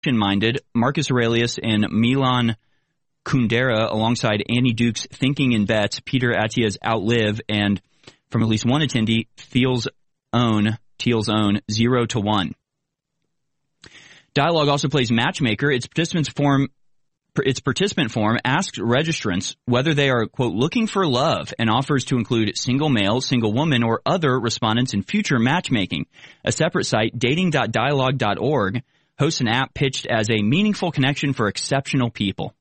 minded Marcus Aurelius and Milan Kundera, alongside Annie Duke's Thinking in Bets, Peter Attia's Outlive, and from at least one attendee, Thiel's own 0 to 1. Dialogue also plays matchmaker. Its participant form asks registrants whether they are, quote, looking for love, and offers to include single male, single woman, or other respondents in future matchmaking. A separate site, dating.dialogue.org, hosts an app pitched as a meaningful connection for exceptional people.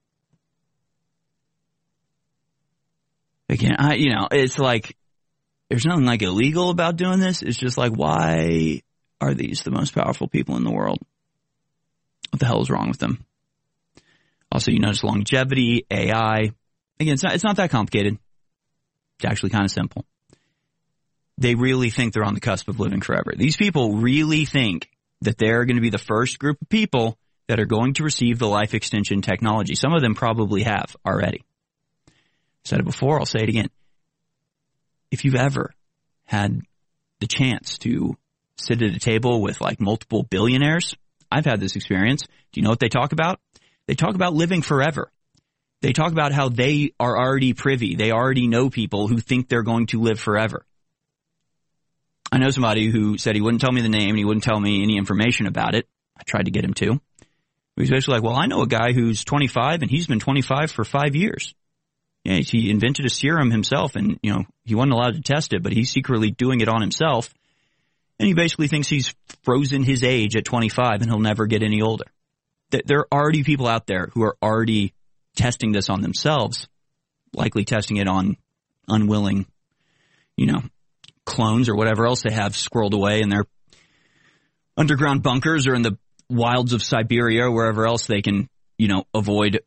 Again, it's like, there's nothing like illegal about doing this. It's just like, why are these the most powerful people in the world? What the hell is wrong with them? Also, you notice longevity, AI. Again, it's not that complicated. It's actually kind of simple. They really think they're on the cusp of living forever. These people really think that they're going to be the first group of people that are going to receive the life extension technology. Some of them probably have already. I said it before, I'll say it again. If you've ever had the chance to sit at a table with like multiple billionaires, I've had this experience. Do you know what they talk about? They talk about living forever. They talk about how they are already privy. They already know people who think they're going to live forever. I know somebody who said he wouldn't tell me the name and he wouldn't tell me any information about it. I tried to get him to. He was basically like, well, I know a guy who's 25 and he's been 25 for 5 years. Yeah, he invented a serum himself and, he wasn't allowed to test it, but he's secretly doing it on himself. And he basically thinks he's frozen his age at 25 and he'll never get any older. There are already people out there who are already testing this on themselves, likely testing it on unwilling, clones or whatever else they have squirreled away in their underground bunkers or in the wilds of Siberia or wherever else they can, avoid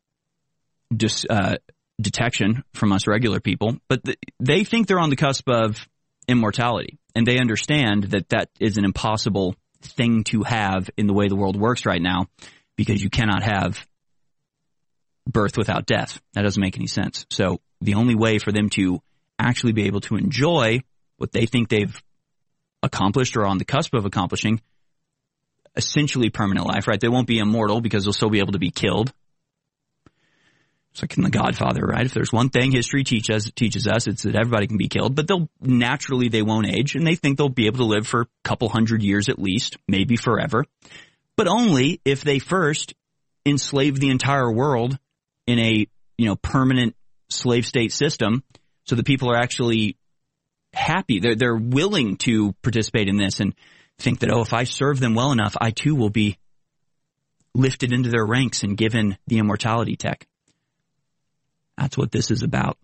detection from us regular people. But they think they're on the cusp of immortality. And they understand that that is an impossible thing to have in the way the world works right now, because you cannot have birth without death. That doesn't make any sense. So the only way for them to actually be able to enjoy what they think they've accomplished or on the cusp of accomplishing, essentially permanent life, right? They won't be immortal because they'll still be able to be killed. It's like in The Godfather, right? If there's one thing history teaches us, it's that everybody can be killed, but they won't age, and they think they'll be able to live for a couple hundred years at least, maybe forever, but only if they first enslave the entire world in a, permanent slave state system so that people are actually happy. They're willing to participate in this and think that, if I serve them well enough, I too will be lifted into their ranks and given the immortality tech. That's what this is about.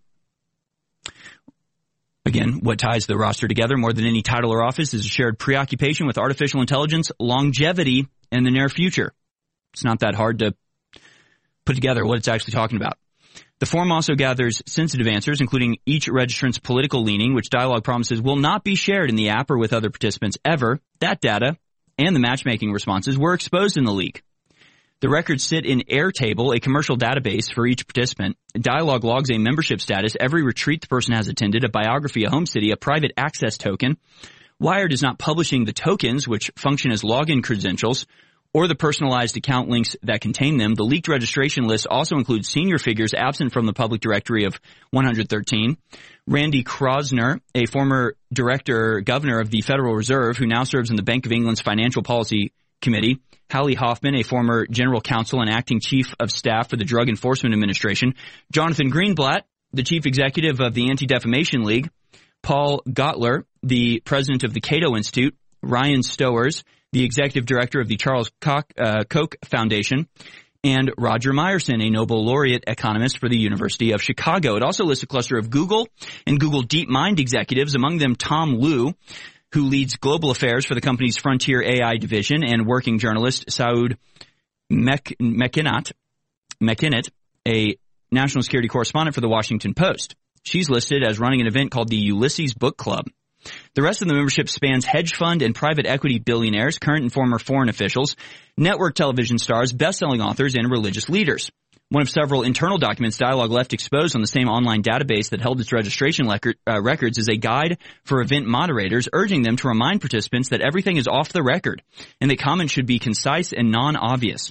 Again, what ties the roster together more than any title or office is a shared preoccupation with artificial intelligence, longevity, and the near future. It's not that hard to put together what it's actually talking about. The form also gathers sensitive answers, including each registrant's political leaning, which Dialogue promises will not be shared in the app or with other participants ever. That data and the matchmaking responses were exposed in the leak. The records sit in Airtable, a commercial database for each participant. Dialogue logs a membership status, every retreat the person has attended, a biography, a home city, a private access token. Wired is not publishing the tokens, which function as login credentials, or the personalized account links that contain them. The leaked registration list also includes senior figures absent from the public directory of 113. Randy Krosner, a former governor of the Federal Reserve, who now serves in the Bank of England's Financial Policy Committee. Hallie Hoffman, a former general counsel and acting chief of staff for the Drug Enforcement Administration. Jonathan Greenblatt, the chief executive of the Anti-Defamation League. Paul Gottler, the president of the Cato Institute. Ryan Stowers, the executive director of the Charles Koch Foundation. And Roger Myerson, a Nobel laureate economist for the University of Chicago. It also lists a cluster of Google and Google DeepMind executives, among them Tom Liu, who leads global affairs for the company's Frontier AI division, and working journalist Saud Mekinat, a national security correspondent for the Washington Post. She's listed as running an event called the Ulysses Book Club. The rest of the membership spans hedge fund and private equity billionaires, current and former foreign officials, network television stars, best-selling authors, and religious leaders. One of several internal documents Dialogue left exposed on the same online database that held its registration records is a guide for event moderators urging them to remind participants that everything is off the record and that comments should be concise and non-obvious.